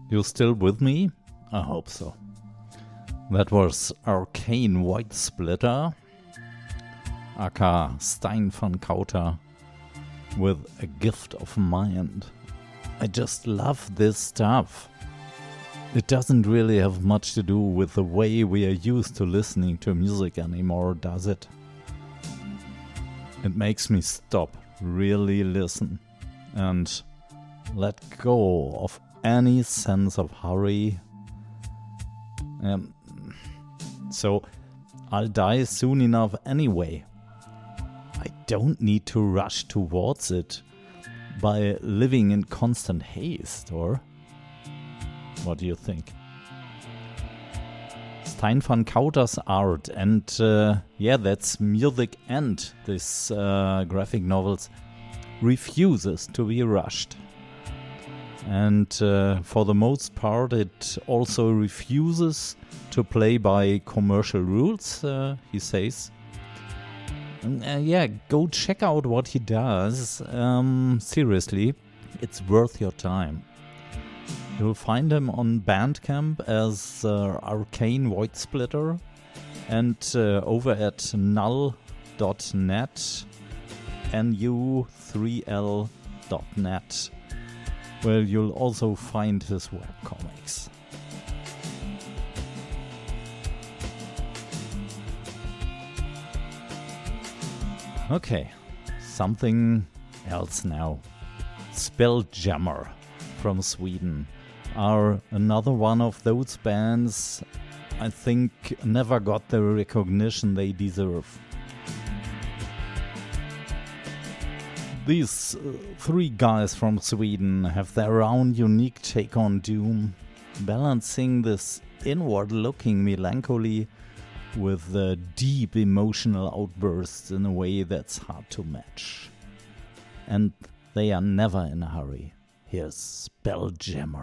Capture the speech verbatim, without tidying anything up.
You still with me? I hope so. That was Arcane White Splitter, aka Stein van Kauter, with A Gift of Mind. I just love this stuff. It doesn't really have much to do with the way we are used to listening to music anymore, does it? It makes me stop, really listen, and let go of any sense of hurry. Um, so I'll die soon enough anyway. I don't need to rush towards it by living in constant haste, or what do you think? Stein van Kauter's art, and uh, yeah, that's music, and this uh, graphic novels refuses to be rushed. And uh, for the most part, it also refuses to play by commercial rules, uh, he says. And, uh, yeah, go check out what he does. Um, seriously, it's worth your time. You'll find him on Bandcamp as uh, Arcane White Splitter, and uh, over at null dot net, N U three L dot net. Well, you'll also find his webcomics. Okay, something else now. Spelljammer from Sweden are another one of those bands I think never got the recognition they deserve. These uh, three guys from Sweden have their own unique take on doom, balancing this inward-looking melancholy with the deep emotional outbursts in a way that's hard to match. And they are never in a hurry. Here's Spelljammer.